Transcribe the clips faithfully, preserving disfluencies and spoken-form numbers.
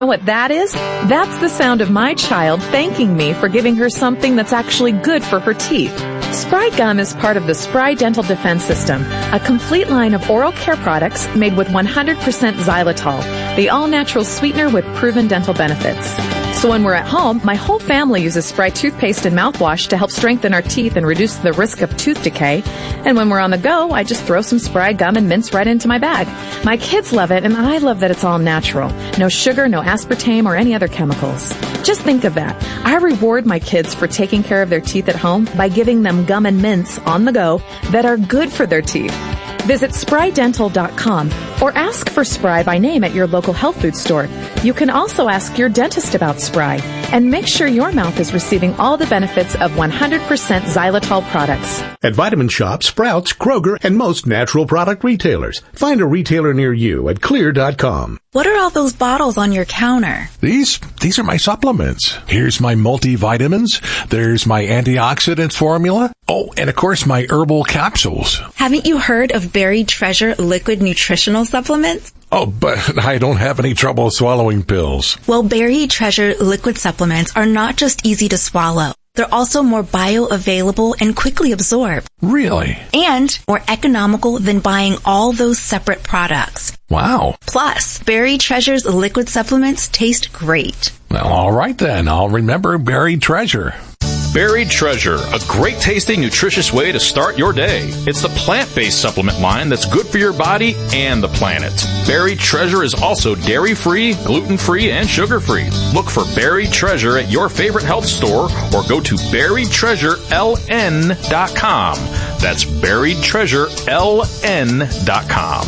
know what that is? That's the sound of my child thanking me for giving her something that's actually good for her teeth. Spry Gum is part of the Spry Dental Defense System, a complete line of oral care products made with one hundred percent xylitol, the all-natural sweetener with proven dental benefits. So when we're at home, my whole family uses Spry toothpaste and mouthwash to help strengthen our teeth and reduce the risk of tooth decay. And when we're on the go, I just throw some Spry Gum and mints right into my bag. My kids love it, and I love that it's all natural. No sugar, no aspartame, or any other chemicals. Just think of that. I reward my kids for taking care of their teeth at home by giving them gum and mints on the go that are good for their teeth. Visit spry dental dot com or ask for Spry by name at your local health food store. You can also ask your dentist about Spry and make sure your mouth is receiving all the benefits of one hundred percent xylitol products. At Vitamin Shoppe, Sprouts, Kroger, and most natural product retailers. Find a retailer near you at clear dot com. What are all those bottles on your counter? These, these are my supplements. Here's my multivitamins. There's my antioxidant formula. Oh, and of course my herbal capsules. Haven't you heard of Buried Treasure liquid nutritional supplements? Oh, but I don't have any trouble swallowing pills. Well, Buried Treasure liquid supplements are not just easy to swallow. They're also more bioavailable and quickly absorbed. Really? And more economical than buying all those separate products. Wow. Plus, Buried Treasure's liquid supplements taste great. Well, all right then. I'll remember Buried Treasure. Buried Treasure, a great tasting, nutritious way to start your day. It's the plant-based supplement line that's good for your body and the planet. Buried Treasure is also dairy-free, gluten-free, and sugar-free. Look for Buried Treasure at your favorite health store or go to buried treasure l n dot com. That's buried treasure l n dot com.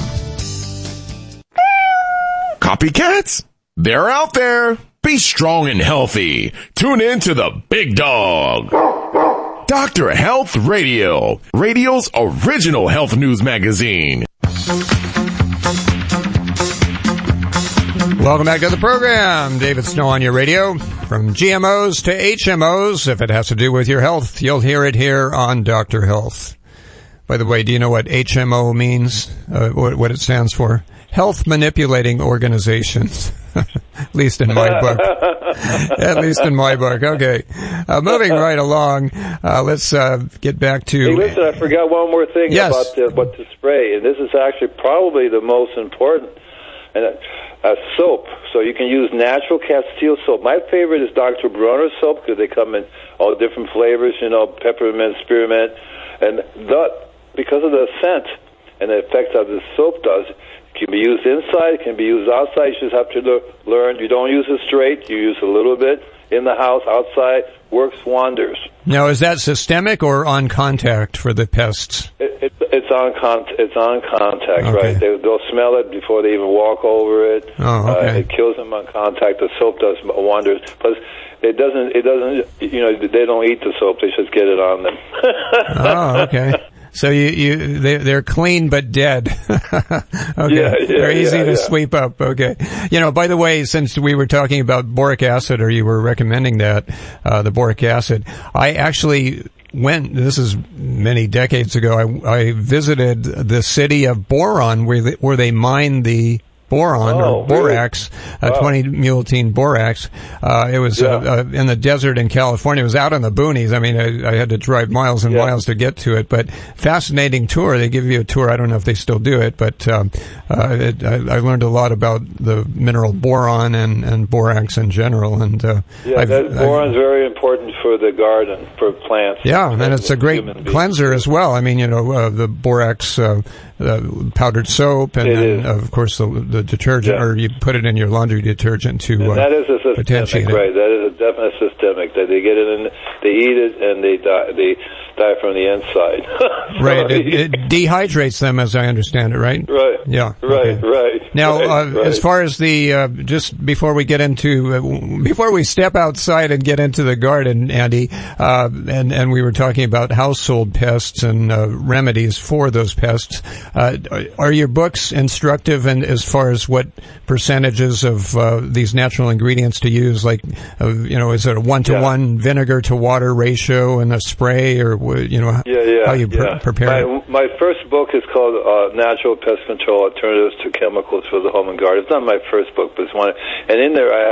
Copycats? They're out there. Be strong and healthy. Tune in to the Big Dog. Doctor Health Radio, radio's original health news magazine. Welcome back to the program. David Snow on your radio. From G M Os to H M Os, if it has to do with your health, you'll hear it here on Doctor Health. By the way, do you know what H M O means? Uh, what, what it stands for? Health Manipulating Organizations. At least in my book. At least in my book. Okay. Uh, moving right along, uh, let's uh, get back to... Hey, listen, I forgot one more thing yes. about the, what to spray, and this is actually probably the most important. And uh, uh, soap. So you can use natural Castile soap. My favorite is Doctor Bronner soap because they come in all different flavors, you know, peppermint, spearmint. And that, because of the scent and the effect that the soap does, it can be used inside, it can be used outside. You just have to le- learn. You don't use it straight. You use a little bit in the house, outside. Works wonders. Now, is that systemic or on contact for the pests? It, it, it's on con- It's on contact, okay. right? They, they'll smell it before they even walk over it. Oh, okay. Uh, it kills them on contact. The soap does wonders. Plus, it doesn't. It doesn't. You know, they don't eat the soap. They just get it on them. Oh, okay. So you, you, they, they're clean but dead. Okay. Yeah, yeah, they're easy yeah, to yeah. sweep up. Okay. You know, by the way, since we were talking about boric acid, or you were recommending that, uh, the boric acid, I actually went, this is many decades ago, I, I visited the city of Boron where they, where they mine the boron oh, or borax, really? uh, Wow. twenty multine borax. Uh, it was Yeah. uh, uh, in the desert in California. It was out in the boonies. I mean, I, I had to drive miles and Yeah. miles to get to it, but fascinating tour. They give you a tour. I don't know if they still do it, but um, uh, it, I, I learned a lot about the mineral boron and, and borax in general. And uh, Yeah, I've, that I've, boron's very important for the garden, for plants. yeah, and it's a great Human beings. cleanser as well. I mean, you know, uh, the borax uh, uh, powdered soap, and It then, is. of course, the, the detergent, Yeah. or you put it in your laundry detergent to And uh, that is a potentiate systemic, it. right? That is a definite systemic. That they get it in, they eat it, and they die. They die from the inside. Right, it, it dehydrates them, as I understand it, right? Right. Yeah. Right. okay. Right. Now, right, uh, right. as far as the uh, just before we get into uh, before we step outside and get into the garden, Andy, uh, and and we were talking about household pests and uh, remedies for those pests. Uh, are your books instructive in as far as what percentages of uh, these natural ingredients to use? Like, uh, you know, is it a one-to-one yeah. vinegar to water ratio in a spray, or you know, yeah, yeah, how you pre- yeah. prepare my, it? My first book is called uh, Natural Pest Control Alternatives to Chemicals for the Home and Garden. It's not my first book, but it's one. And in there, I